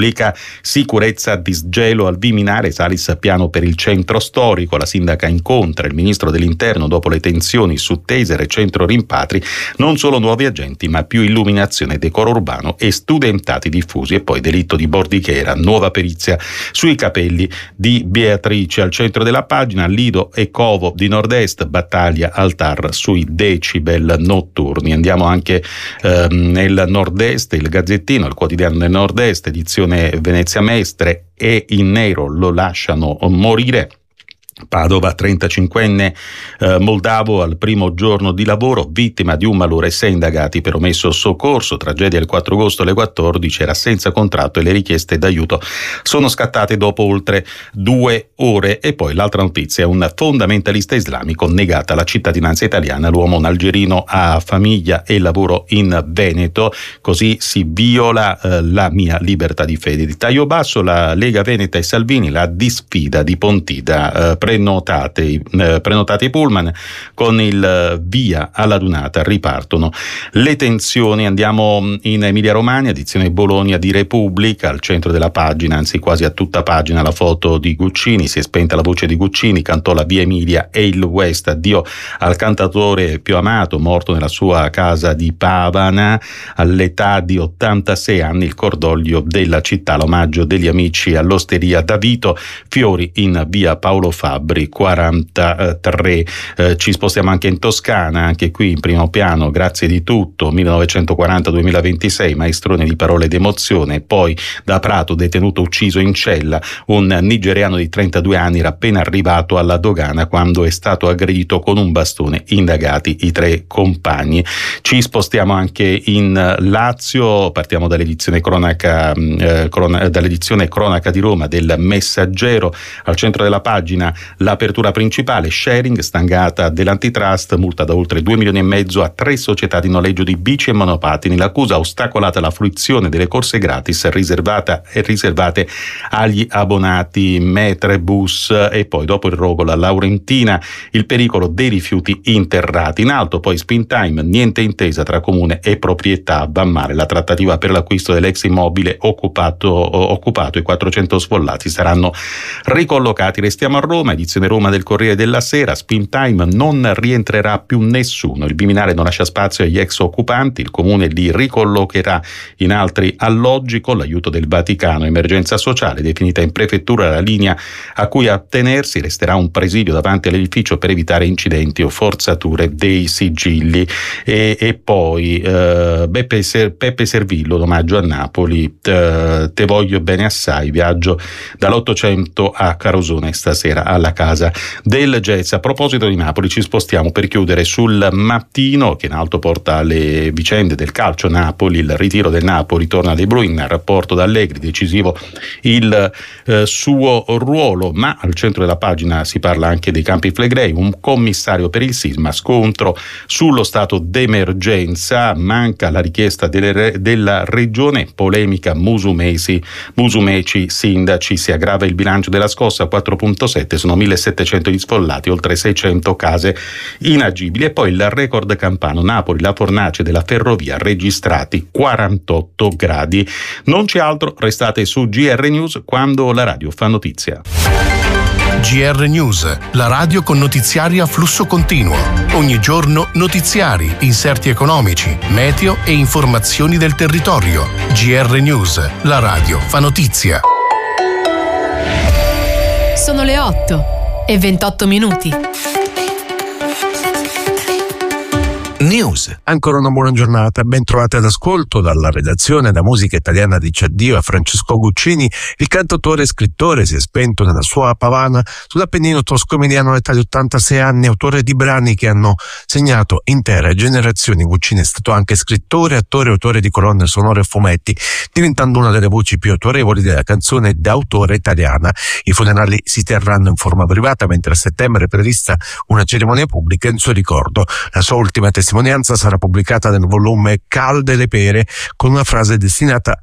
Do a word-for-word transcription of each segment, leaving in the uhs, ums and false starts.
Repubblica. Sicurezza, disgelo al Viminale, Salis piano per il centro storico, la sindaca incontra il ministro dell'interno dopo le tensioni su Taser e centro rimpatri, non solo nuovi agenti ma più illuminazione, decoro urbano e studentati diffusi. E poi delitto di Bordighera, nuova perizia sui capelli di Beatrice. Al centro della pagina Lido e Covo di Nord-Est, battaglia al T A R sui decibel notturni. Andiamo anche ehm, nel Nord-Est, il Gazzettino, il quotidiano del Nord-Est, edizione Venezia Mestre, e in nero lo lasciano morire. Padova, trentacinquenne eh, moldavo al primo giorno di lavoro, vittima di un malore, sei indagati per omesso soccorso. Tragedia il quattro agosto alle quattordici, era senza contratto e le richieste d'aiuto sono scattate dopo oltre due ore. E poi l'altra notizia: un fondamentalista islamico negata la cittadinanza italiana, l'uomo un algerino ha famiglia e lavoro in Veneto, così si viola eh, la mia libertà di fede. Di taglio basso la Lega Veneta e Salvini, la disfida di Pontida. Eh, Prenotate, eh, prenotate i pullman, con il via alla Dunata ripartono le tensioni. Andiamo in Emilia Romagna, edizione Bologna di Repubblica, al centro della pagina, anzi quasi a tutta pagina, la foto di Guccini. Si è spenta la voce di Guccini, cantò la Via Emilia e il West, addio al cantatore più amato, morto nella sua casa di Pavana all'età di ottantasei anni. Il cordoglio della città, l'omaggio degli amici all'Osteria Davito, fiori in via Paolo Fabbri quarantatré. Eh, ci spostiamo anche in Toscana, anche qui in primo piano Grazie di tutto, millenovecentoquaranta duemilaventisei, maestrone di parole d'emozione. Poi da Prato, detenuto ucciso in cella, un nigeriano di trentadue anni era appena arrivato alla dogana quando è stato aggredito con un bastone, indagati i tre compagni. Ci spostiamo anche in Lazio, partiamo dall'edizione cronaca, eh, crona, dall'edizione cronaca di Roma del Messaggero. Al centro della pagina l'apertura principale: sharing, stangata dell'antitrust, multa da oltre due milioni e mezzo a tre società di noleggio di bici e monopattini. L'accusa: ostacolata la fruizione delle corse gratis riservata e riservate agli abbonati Metrebus. E poi dopo il rogo la Laurentina, il pericolo dei rifiuti interrati. In alto poi Spin Time, niente intesa tra comune e proprietà, va male la trattativa per l'acquisto dell'ex immobile occupato, occupato i quattrocento sfollati saranno ricollocati. Restiamo a Roma, edizione Roma del Corriere della Sera, Spin Time, non rientrerà più nessuno, il Viminale non lascia spazio agli ex occupanti, il comune li ricollocherà in altri alloggi con l'aiuto del Vaticano. Emergenza sociale, definita in prefettura la linea a cui attenersi, resterà un presidio davanti all'edificio per evitare incidenti o forzature dei sigilli. E, e poi eh, Beppe, Ser, Peppe Servillo, l'omaggio a Napoli, eh, te voglio bene assai, viaggio dall'Ottocento a Carosone stasera alla Casa del Jazz. A proposito di Napoli, ci spostiamo per chiudere sul Mattino, che in alto porta le vicende del calcio Napoli. Il ritiro del Napoli, torna De Bruyne, rapporto da Allegri, decisivo il eh, suo ruolo, ma al centro della pagina si parla anche dei Campi Flegrei, un commissario per il sisma, scontro sullo stato d'emergenza, manca la richiesta delle, della regione, polemica Musumeci, Musumeci sindaci, si aggrava il bilancio della scossa quattro virgola sette, sono millesettecento gli sfollati, oltre seicento case inagibili. E poi il record campano, Napoli, la fornace della ferrovia, registrati quarantotto gradi. Non c'è altro, restate su G R News quando la radio fa notizia. G R News, la radio con notiziari a flusso continuo. Ogni giorno notiziari, inserti economici, meteo e informazioni del territorio. G R News, la radio fa notizia. Sono le otto e ventotto minuti. News. Ancora una buona giornata, ben trovate ad ascolto dalla redazione. Da Musica Italiana dice addio a Francesco Guccini. Il cantautore e scrittore si è spento nella sua Pavana sull'Appennino tosco-emiliano all'età di ottantasei anni, autore di brani che hanno segnato intere generazioni. Guccini è stato anche scrittore, attore e autore di colonne sonore e fumetti, diventando una delle voci più autorevoli della canzone d'autore italiana. I funerali si terranno in forma privata, mentre a settembre è prevista una cerimonia pubblica in suo ricordo. La sua ultima testimonianza sarà pubblicata nel volume Calde le pere, con una frase destinata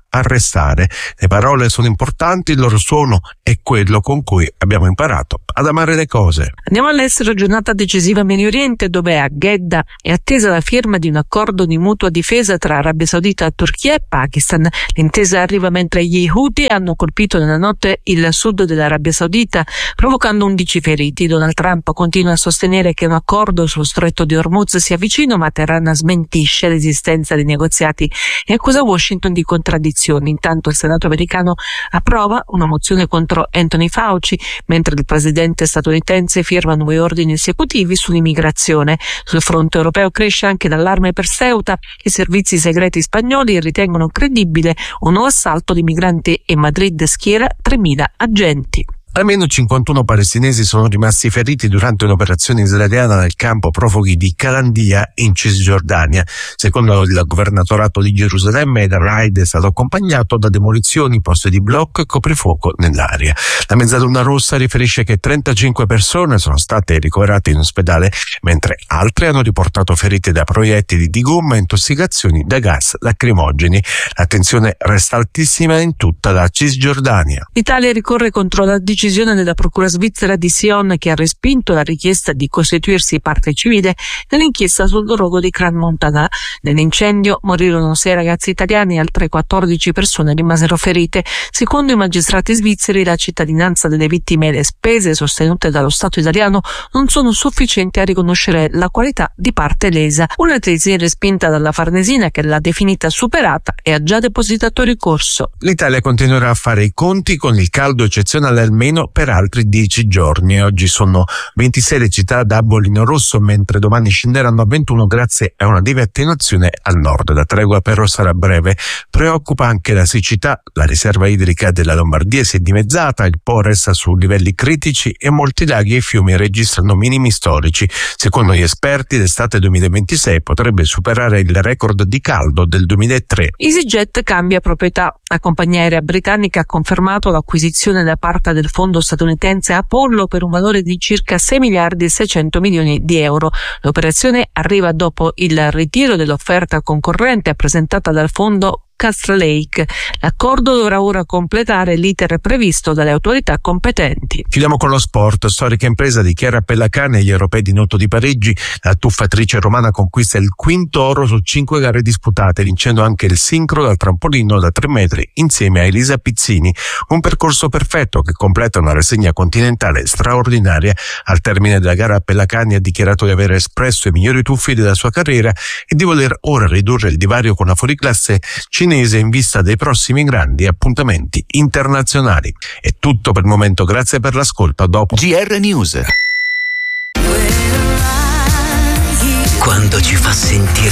arrestare. Le parole sono importanti, il loro suono è quello con cui abbiamo imparato ad amare le cose. Andiamo all'estero, giornata decisiva in Medio Oriente, dove a Jeddah è attesa la firma di un accordo di mutua difesa tra Arabia Saudita, Turchia e Pakistan. L'intesa arriva mentre gli Houthi hanno colpito nella notte il sud dell'Arabia Saudita, provocando undici feriti. Donald Trump continua a sostenere che un accordo sullo stretto di Hormuz sia vicino, ma Teheran smentisce l'esistenza di negoziati e accusa Washington di contraddizioni. Intanto il Senato americano approva una mozione contro Anthony Fauci, mentre il presidente statunitense firma nuovi ordini esecutivi sull'immigrazione. Sul fronte europeo cresce anche l'allarme per Ceuta. I servizi segreti spagnoli ritengono credibile un nuovo assalto di migranti e Madrid schiera tremila agenti. Almeno cinquantuno palestinesi sono rimasti feriti durante un'operazione israeliana nel campo profughi di Calandia in Cisgiordania. Secondo il governatorato di Gerusalemme, il raid è stato accompagnato da demolizioni, posti di blocco e coprifuoco nell'area. La Mezzaluna Rossa riferisce che trentacinque persone sono state ricoverate in ospedale, mentre altre hanno riportato ferite da proiettili di gomma e intossicazioni da gas lacrimogeni. L'attenzione resta altissima in tutta la Cisgiordania. L'Italia ricorre contro la decisione della procura svizzera di Sion, che ha respinto la richiesta di costituirsi parte civile nell'inchiesta sul rogo di Crans-Montana. Nell'incendio morirono sei ragazzi italiani e altre quattordici persone rimasero ferite. Secondo i magistrati svizzeri, la cittadinanza delle vittime e le spese sostenute dallo Stato italiano non sono sufficienti a riconoscere la qualità di parte lesa. Una tesi respinta dalla Farnesina, che l'ha definita superata e ha già depositato ricorso. L'Italia continuerà a fare i conti con il caldo eccezionale almeno per altri dieci giorni. Oggi sono ventisei le città da bollino rosso, mentre domani scenderanno a ventuno grazie a una lieve attenuazione al nord. La tregua però sarà breve. Preoccupa anche la siccità. La riserva idrica della Lombardia si è dimezzata, il Po resta su livelli critici e molti laghi e fiumi registrano minimi storici. Secondo gli esperti, l'estate duemilaventisei potrebbe superare il record di caldo del duemilatré. EasyJet cambia proprietà. La compagnia aerea britannica ha confermato l'acquisizione da parte del fondo statunitense Apollo per un valore di circa sei miliardi e seicento milioni di euro. L'operazione arriva dopo il ritiro dell'offerta concorrente presentata dal fondo Castlelake. L'accordo dovrà ora completare l'iter previsto dalle autorità competenti. Chiudiamo con lo sport. Storica impresa di Chiara Pellacane agli Europei di nuoto di Parigi. La tuffatrice romana conquista il quinto oro su cinque gare disputate, vincendo anche il sincro dal trampolino da tre metri insieme a Elisa Pizzini. Un percorso perfetto che completa una rassegna continentale straordinaria. Al termine della gara, Pellacane ha dichiarato di aver espresso i migliori tuffi della sua carriera e di voler ora ridurre il divario con la fuoriclasse cinese in vista dei prossimi grandi appuntamenti internazionali. È tutto per il momento, grazie per l'ascolto. A dopo. G R News. Quando ci fa sentire